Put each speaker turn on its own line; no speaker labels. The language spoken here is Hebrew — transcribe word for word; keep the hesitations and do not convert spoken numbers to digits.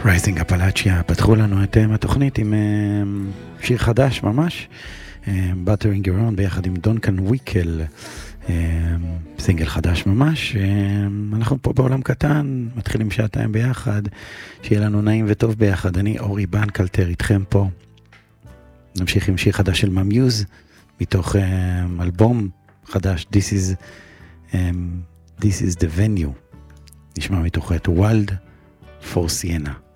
רייזינג אפלאצ'יה פתחו לנו את התוכנית עם שיר חדש ממש, Buttering Your Own ביחד עם דונקן וויקל, סינגל חדש ממש. אנחנו פה בעולם קטן, מתחילים שעתיים ביחד, שיהיה לנו נעים וטוב ביחד. אני אורי בנקלטר איתכם פה. נמשיך עם שיר חדש של ממיוז מתוך אלבום חדש, This is, um, This is the Venue, נשמע מתוך את Wild for Sienna.